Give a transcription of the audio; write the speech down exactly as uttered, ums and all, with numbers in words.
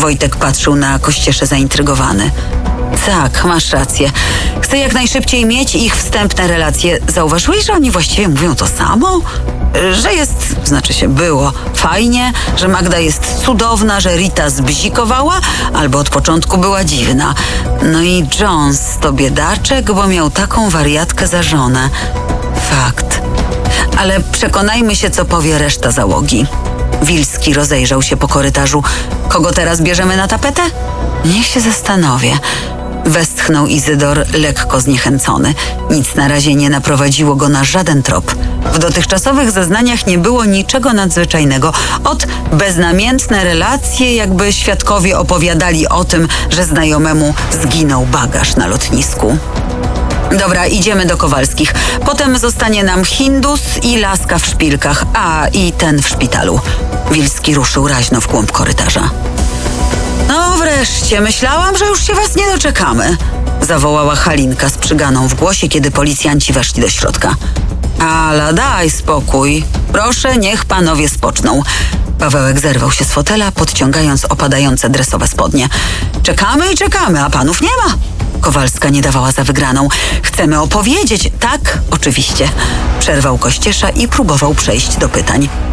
Wojtek patrzył na Kościeszę zaintrygowany. Tak, masz rację. Chcę jak najszybciej mieć ich wstępne relacje. Zauważyłeś, że oni właściwie mówią to samo? Że jest, znaczy się było, fajnie, że Magda jest cudowna, że Rita zbzikowała, albo od początku była dziwna. No i Jones to biedaczek, bo miał taką wariatkę za żonę. Fakt. Ale przekonajmy się, co powie reszta załogi. Wilski rozejrzał się po korytarzu. Kogo teraz bierzemy na tapetę? Niech się zastanowię. Westchnął Izydor, lekko zniechęcony. Nic na razie nie naprowadziło go na żaden trop. W dotychczasowych zeznaniach nie było niczego nadzwyczajnego. Ot, beznamiętne relacje, jakby świadkowie opowiadali o tym, że znajomemu zginął bagaż na lotnisku. Dobra, idziemy do Kowalskich. Potem zostanie nam Hindus i laska w szpilkach, a i ten w szpitalu. Wilski ruszył raźno w głąb korytarza. No wreszcie, myślałam, że już się was nie doczekamy, zawołała Halinka z przyganą w głosie, kiedy policjanci weszli do środka. Ala, daj spokój. Proszę, niech panowie spoczną. Pawełek zerwał się z fotela, podciągając opadające dresowe spodnie. Czekamy i czekamy, a panów nie ma. Kowalska nie dawała za wygraną. Chcemy opowiedzieć. Tak, oczywiście. Przerwał Kościesza i próbował przejść do pytań.